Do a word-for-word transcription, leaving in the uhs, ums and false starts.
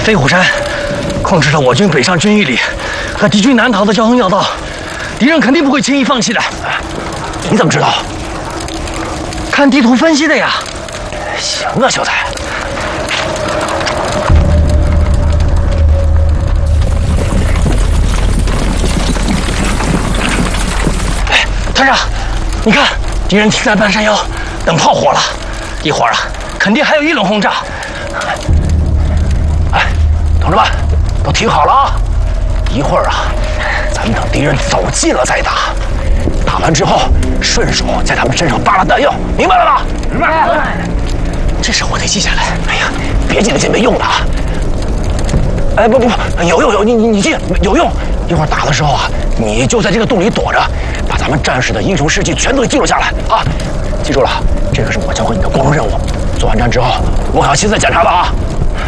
飞虎山控制着我军北上军隅里和敌军南逃的交通要道，敌人肯定不会轻易放弃的。 你怎么知道？ 看地图分析的呀。 行啊，秀才。 哎，团长，你看，敌人停在半山腰，等炮火了。一会儿啊，肯定还有一轮轰炸。 哎，同志们，都听好了啊！一会儿啊，咱们等敌人走近了再打，打完之后顺手在他们身上扒拉弹药，明白了吧？ 明白了。这事我得记下来。 哎呀，别记得记没用的啊！哎，不不不，有用有你你你记有用。一会儿打的时候啊，你就在这个洞里躲着，把咱们战士的英雄事迹全都给记录下来啊！记住了，这个是我交给你的光荣任务。做完战之后，我可要亲自检查的啊！